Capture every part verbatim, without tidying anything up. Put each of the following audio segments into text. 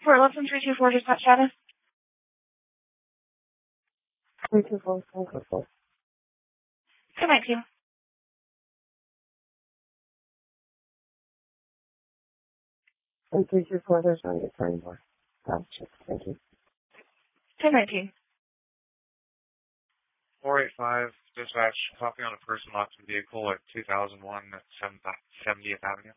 For eleven three two four, dispatch status. three two four, three two four. Good night, team. And three two four, there's no need for any more. Gotcha. Thank you. Good night, team. four eight five, dispatch, copy on a person locked in vehicle at two thousand one at seventieth Avenue.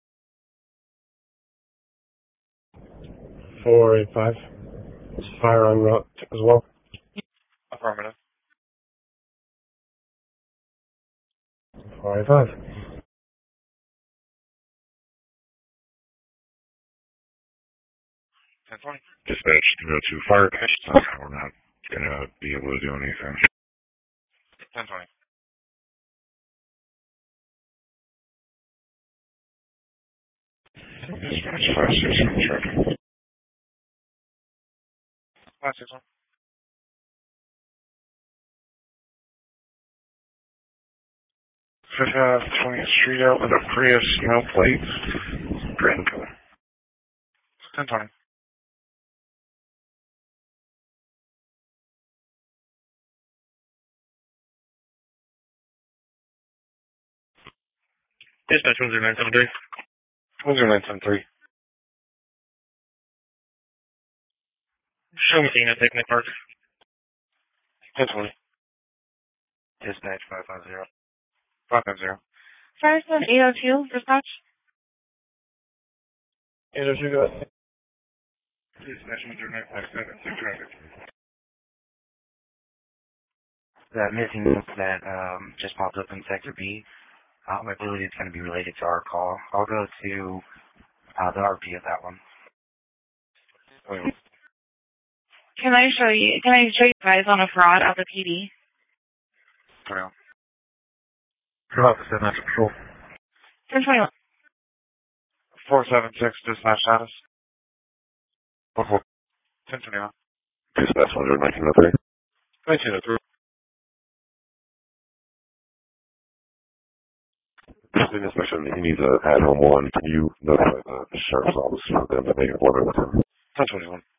four eight five. Fire on route as well. Affirmative. four eight five. ten twenty. Dispatch to go to fire pitch. We're not going to be able to do anything. ten twenty. Dispatch five six one, check. five six one. Fifth Ave, twentieth Street out with a Prius, no plates. Grand color. ten twenty. Dispatch one zero nine seven three. one zero nine seven three. Show me at Picnic Park. ten twenty. Dispatch five five zero. five five zero. Firestone eight oh two, dispatch. eight oh two, go ahead. Dispatch one zero nine five seven, six traffic. That missing link that um, just popped up in Sector B, um, I believe it's going to be related to our call. I'll go to uh, the R P of that one. Can I show you, can I show you guys on a fraud of the P D? Sorry. Turn off the seven nine patrol. ten twenty-one. four seven six, dispatch status. Uh-huh. ten twenty-one. Dispatch one zero nineteen oh three. nineteen oh three. Just an inspection, he needs a at home one. Can you notify the sheriff's office for them to make an appointment with him? ten twenty-one.